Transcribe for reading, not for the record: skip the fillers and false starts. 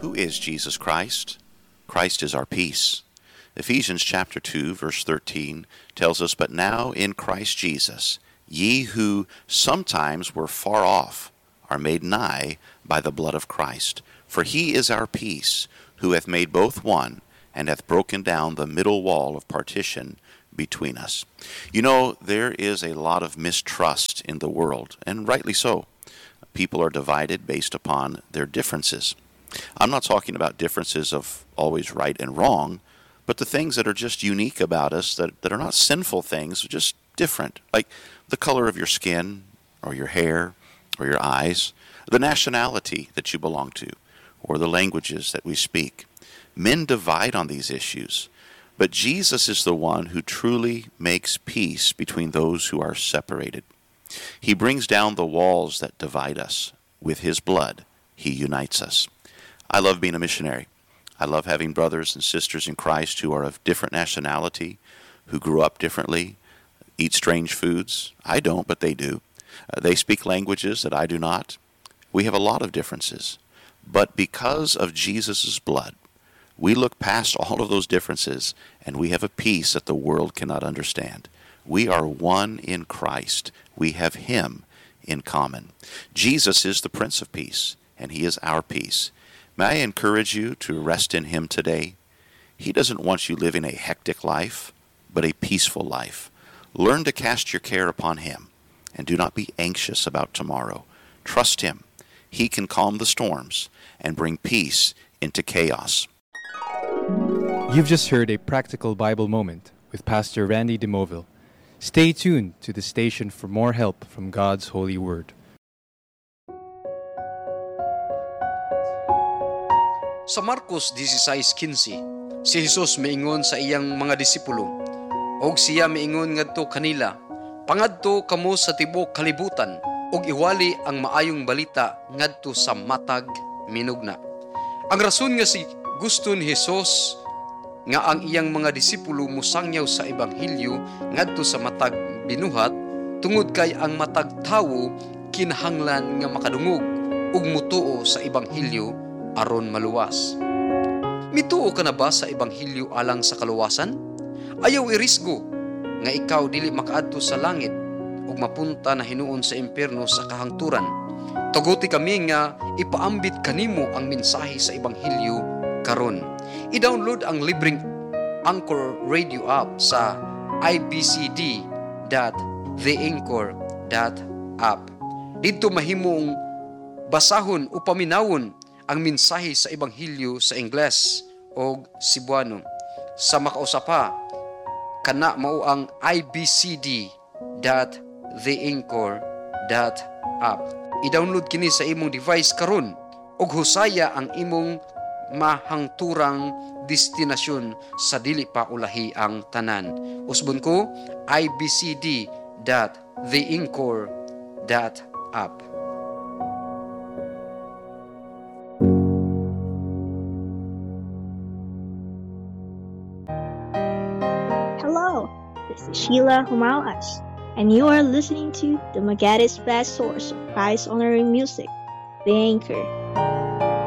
Who is Jesus Christ? Christ is our peace. Ephesians chapter 2, verse 13 tells us, "But now in Christ Jesus, ye who sometimes were far off are made nigh by the blood of Christ. For he is our peace, who hath made both one, and hath broken down the middle wall of partition between us." You know, there is a lot of mistrust in the world, and rightly so. People are divided based upon their differences. I'm not talking about differences of always right and wrong, but the things that are just unique about us that are not sinful things, just different, like the color of your skin, or your hair, or your eyes, the nationality that you belong to, or the languages that we speak. Men divide on these issues, but Jesus is the one who truly makes peace between those who are separated. He brings down the walls that divide us. With his blood, he unites us. I love being a missionary. I love having brothers and sisters in Christ who are of different nationality, who grew up differently, eat strange foods. I don't, but they do. They speak languages that I do not. We have a lot of differences. But because of Jesus' blood, we look past all of those differences, and we have a peace that the world cannot understand. We are one in Christ. We have him in common. Jesus is the Prince of Peace, and he is our peace. May I encourage you to rest in him today? He doesn't want you living a hectic life, but a peaceful life. Learn to cast your care upon him, and do not be anxious about tomorrow. Trust him. He can calm the storms and bring peace into chaos. You've just heard a practical Bible moment with Pastor Randy DeMoville. Stay tuned to the station for more help from God's holy word. Sa Marcos 16:15, si Jesus miingon sa iyang mga disipulo, og siya miingon ngadto kanila, "Pangadto kamo sa tibuok kalibutan, og iwali ang maayong balita ngadto sa matag minugna." Ang rason nga si gusto ni Jesus nga ang iyang mga disipulo musangyaw sa ebanghelyo ngadto sa matag binuhat, tungod kay ang matag tawo kinahanglan nga makadungog ug mutuo sa ebanghelyo aron maluwas. Mituo ka na ba sa ebanghelyo alang sa kaluwasan? Ayaw irisgo nga ikaw dili makaadto sa langit ug mapunta na hinuon sa impyerno sa kahangturan. Tuguti kami nga ipaambit kanimo ang mensahe sa ebanghelyo karon. I-download ang libreng Anchor Radio app sa ibcd.theanchor.app. Dito mahimong basahon o paminawon ang mensahe sa ebanghelyo sa Ingles o Cebuano. Sa makausapa, kana mao ang ibcd.theanchor.app. I-download kini sa imong device karon ug husaya ang imong mahangturang destinasyon sa dili pa ulahi ang tanan. Usbon ko, ibcd.theanchor.app. Hello, this is Sheila Humalas, and you are listening to the Magatis Best Source of Christ-honoring music, The Anchor.